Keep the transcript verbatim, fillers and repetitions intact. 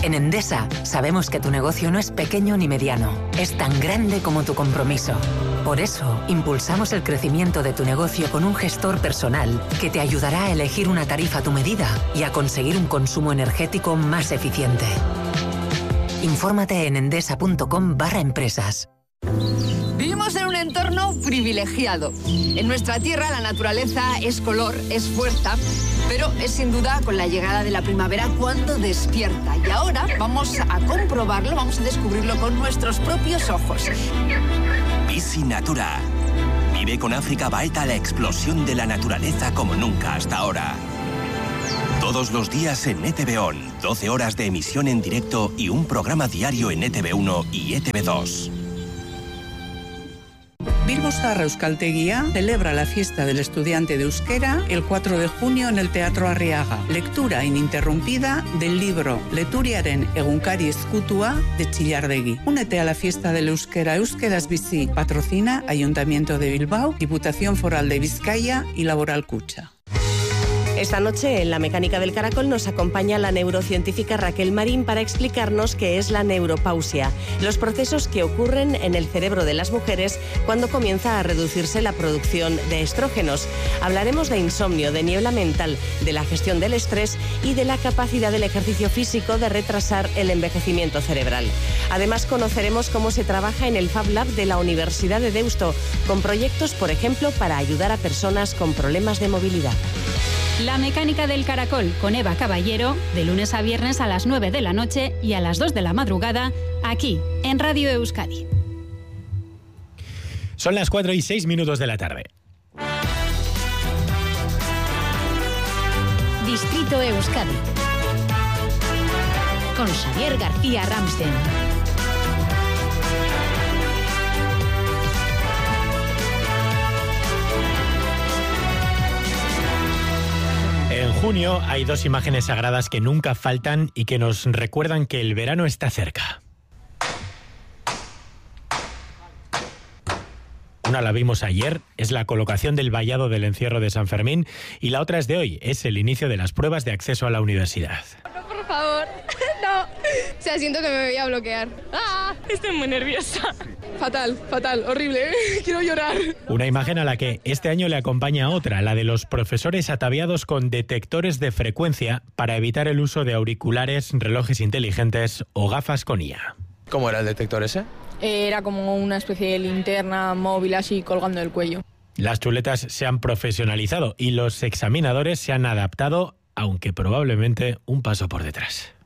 En Endesa sabemos que tu negocio no es pequeño ni mediano, es tan grande como tu compromiso. Por eso, impulsamos el crecimiento de tu negocio con un gestor personal que te ayudará a elegir una tarifa a tu medida y a conseguir un consumo energético más eficiente. Infórmate en endesa.com barra empresas. Vivimos en un entorno privilegiado. En nuestra tierra la naturaleza es color, es fuerza, pero es sin duda con la llegada de la primavera cuando despierta. Y ahora vamos a comprobarlo, vamos a descubrirlo con nuestros propios ojos. Bici Natura. Vive con África Baeta la explosión de la naturaleza como nunca hasta ahora. Todos los días en E T V O N, doce horas de emisión en directo y un programa diario en E T V uno y E T V dos. Bilbo Zaharra Euskaltegia celebra la fiesta del estudiante de euskera el cuatro de junio en el Teatro Arriaga. Lectura ininterrumpida del libro Leturiaren egunkari ezkutua de Chillardegui. Únete a la fiesta del euskera Euskeraz Bizi. Patrocina Ayuntamiento de Bilbao, Diputación Foral de Vizcaya y Laboral Kutxa. Esta noche en La Mecánica del Caracol nos acompaña la neurocientífica Raquel Marín para explicarnos qué es la neuropausia, los procesos que ocurren en el cerebro de las mujeres cuando comienza a reducirse la producción de estrógenos. Hablaremos de insomnio, de niebla mental, de la gestión del estrés y de la capacidad del ejercicio físico de retrasar el envejecimiento cerebral. Además conoceremos cómo se trabaja en el Fab Lab de la Universidad de Deusto, con proyectos, por ejemplo, para ayudar a personas con problemas de movilidad. La Mecánica del Caracol con Eva Caballero, de lunes a viernes a las nueve de la noche y a las dos de la madrugada, aquí en Radio Euskadi. Son las cuatro y seis minutos de la tarde. Distrito Euskadi con Xavier García Ramsten. En junio hay dos imágenes sagradas que nunca faltan y que nos recuerdan que el verano está cerca. Una la vimos ayer, es la colocación del vallado del encierro de San Fermín, y la otra es de hoy, es el inicio de las pruebas de acceso a la universidad. No, por favor, no. O sea, siento que me voy a bloquear. ¡Ah! Estoy muy nerviosa. Fatal, fatal, horrible, ¿eh? Quiero llorar. Una imagen a la que este año le acompaña otra, la de los profesores ataviados con detectores de frecuencia para evitar el uso de auriculares, relojes inteligentes o gafas con I A. ¿Cómo era el detector ese? Era como una especie de linterna móvil así colgando del cuello. Las chuletas se han profesionalizado y los examinadores se han adaptado, aunque probablemente un paso por detrás.